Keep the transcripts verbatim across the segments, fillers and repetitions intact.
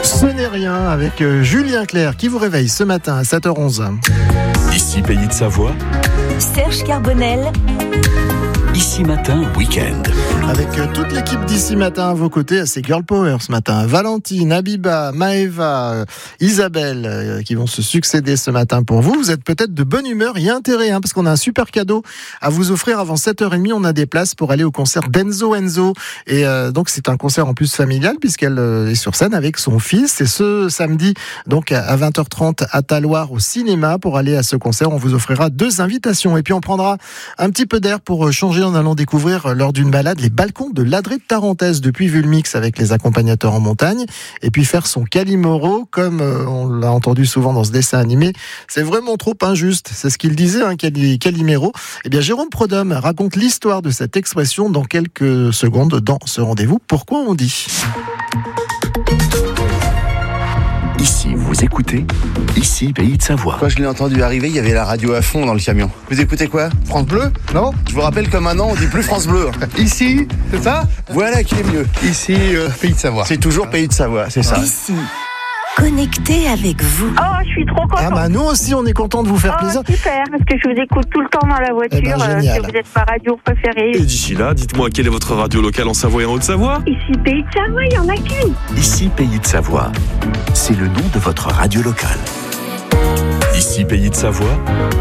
Ce n'est rien avec euh, Julien Clerc qui vous réveille ce matin à sept heures onze. Ici Pays de Savoie. Serge Carbonel. Ici Matin Week-end. Avec euh, toute l'équipe d'Ici Matin à vos côtés, c'est Girl Power ce matin. Valentine, Abiba, Maëva, euh, Isabelle euh, qui vont se succéder ce matin pour vous. Vous êtes peut-être de bonne humeur, il y a intérêt hein, parce qu'on a un super cadeau à vous offrir avant sept heures trente. On a des places pour aller au concert d'Enzo Enzo. Et euh, donc c'est un concert en plus familial puisqu'elle euh, est sur scène avec son fils. C'est ce samedi donc à vingt heures trente à Talloires au cinéma. Pour aller à ce concert, on vous offrira deux invitations. Et puis on prendra un petit peu d'air pour changer en allant découvrir euh, lors d'une balade les balcons de l'Adré de Tarentaise depuis Vulmix avec les accompagnateurs en montagne, et puis faire son Calimero comme euh, on l'a entendu souvent dans ce dessin animé. C'est vraiment trop injuste, c'est ce qu'il disait, hein, Cali- Calimero. Eh bien, Jérôme Prodhomme raconte l'histoire de cette expression dans quelques secondes dans ce rendez-vous. Pourquoi on dit ? Ici, vous écoutez Ici Pays de Savoie. Quand je l'ai entendu arriver, il y avait la radio à fond dans le camion. Vous écoutez quoi ? France Bleu ? Non ? Je vous rappelle que maintenant, on dit plus France Bleu. Ici, c'est ça ? Voilà qui est mieux. Ici, euh, Pays de Savoie. C'est toujours Pays de Savoie, c'est ça. Ici, connecté avec vous. Oh, je suis trop contente. Ah bah nous aussi, on est content de vous faire Oh, plaisir. super, parce que je vous écoute tout le temps dans la voiture. Eh ben, euh, génial. que vous êtes ma radio préférée. Et d'ici là, dites-moi, quelle est votre radio locale en Savoie et en Haute-Savoie ? Ici, Pays de Savoie, il n'y en a qu'une. Ici Pays de Savoie. C'est le nom de votre radio locale. Ici Pays de Savoie.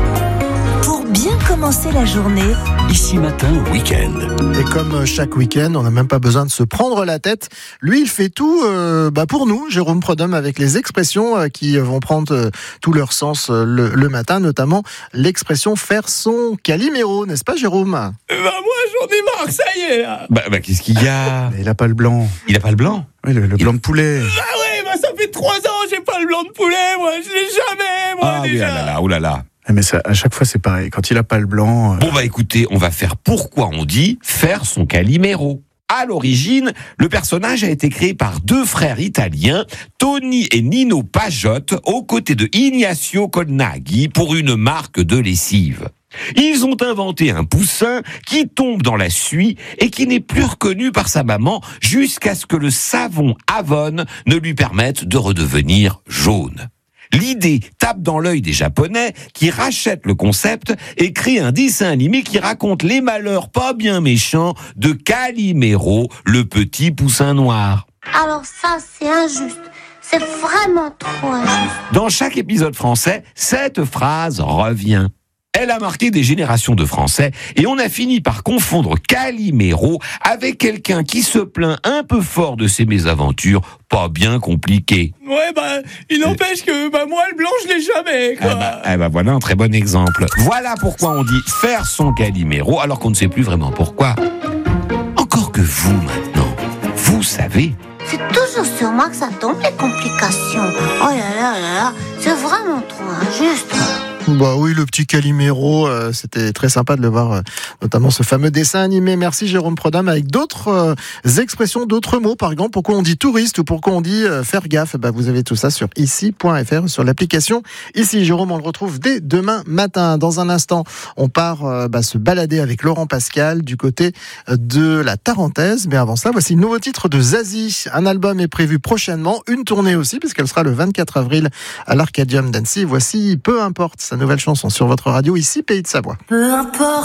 Pour bien commencer la journée, Ici Matin Week-end. Et comme chaque week-end, on n'a même pas besoin de se prendre la tête. Lui, il fait tout euh, bah pour nous, Jérôme Prodhomme, avec les expressions euh, qui vont prendre euh, tout leur sens euh, le, le matin, notamment l'expression faire son Calimero, n'est-ce pas Jérôme ? Bah moi j'en ai marre, ça y est là. Bah, bah qu'est-ce qu'il y a ? Il a pas le blanc. Il a pas le blanc. Oui, le, le blanc de poulet. Ah ouais, bah ça fait trois ans, j'ai pas le blanc de poulet, moi, je l'ai jamais, moi, Ah oui, déjà. ah là là, oh là là. Mais ça, à chaque fois, c'est pareil. Quand il a pas le blanc... euh, Bon bah écoutez, on va faire pourquoi on dit faire son Calimero. À l'origine, le personnage a été créé par deux frères italiens, Tony et Nino Pajotte, aux côtés de Ignacio Colnaghi pour une marque de lessive. Ils ont inventé un poussin qui tombe dans la suie et qui n'est plus reconnu par sa maman jusqu'à ce que le savon Avon ne lui permette de redevenir jaune. L'idée tape dans l'œil des Japonais qui rachètent le concept et créent un dessin animé qui raconte les malheurs pas bien méchants de Calimero, le petit poussin noir. Alors ça, c'est injuste. C'est vraiment trop injuste. Dans chaque épisode français, cette phrase revient. Elle a marqué des générations de Français et on a fini par confondre Calimero avec quelqu'un qui se plaint un peu fort de ses mésaventures pas bien compliquées. Ouais, bah, il n'empêche que, bah, moi, le blanc, je l'ai jamais, quoi. Ah bah, ah bah voilà un très bon exemple. Voilà pourquoi on dit faire son Calimero alors qu'on ne sait plus vraiment pourquoi. Encore que vous maintenant, vous savez. C'est toujours sur moi que ça tombe, les complications. Oh là là là là, c'est vraiment trop injuste. Bah oui, le petit Calimero, euh, c'était très sympa de le voir, euh, notamment ce fameux dessin animé. Merci Jérôme Prodhomme, avec d'autres euh, expressions, d'autres mots, par exemple, pourquoi on dit touriste ou pourquoi on dit euh, faire gaffe. Bah, vous avez tout ça sur ici point f r, sur l'application Ici. Jérôme, on le retrouve dès demain matin. Dans un instant, on part euh, bah, se balader avec Laurent Pascal du côté de la Tarentaise. Mais avant ça, voici le nouveau titre de Zazie. Un album est prévu prochainement, une tournée aussi, puisqu'elle sera le vingt-quatre avril à l'Arcadium d'Annecy. Voici Peu importe, sa nouvelle chanson sur votre radio Ici Pays de Savoie. peu importe.